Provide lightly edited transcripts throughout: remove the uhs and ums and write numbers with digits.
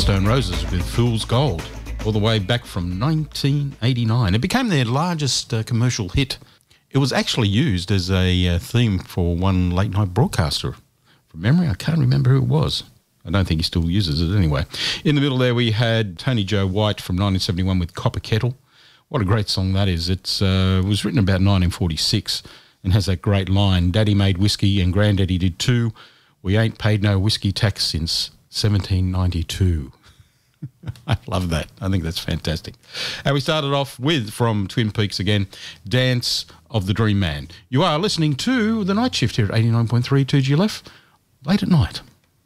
Stone Roses with Fool's Gold, all the way back from 1989. It became their largest commercial hit. It was actually used as a theme for one late-night broadcaster. From memory, I can't remember who it was. I don't think he still uses it anyway. In the middle there, we had Tony Joe White from 1971 with Copper Kettle. What a great song that is. It was written about 1946 and has that great line, Daddy made whiskey and Granddaddy did too. We ain't paid no whiskey tax since 1792. I love that. I think that's fantastic. And we started off with, from Twin Peaks again, Dance of the Dream Man. You are listening to The Night Shift here at 89.3 2GLF, late at night.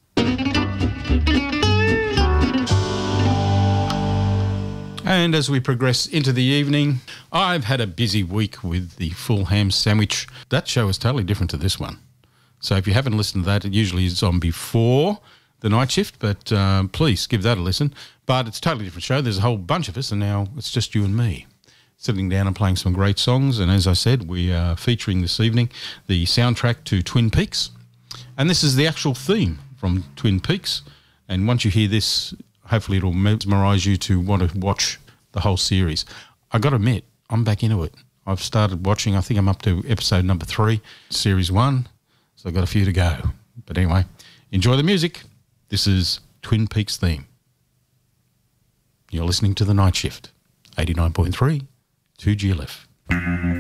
And as we progress into the evening, I've had a busy week with the full ham sandwich. That show is totally different to this one. So if you haven't listened to that, it usually is on before The Night Shift, but please give that a listen. But it's a totally different show. There's a whole bunch of us, and now it's just you and me sitting down and playing some great songs. And as I said, we are featuring this evening the soundtrack to Twin Peaks. And this is the actual theme from Twin Peaks. And once you hear this, hopefully it'll mesmerise you to want to watch the whole series. I got to admit, I'm back into it. I've started watching, I think I'm up to episode number 3, series 1. So I've got a few to go. But anyway, enjoy the music. This is Twin Peaks theme. You're listening to The Night Shift, 89.3 2GLF.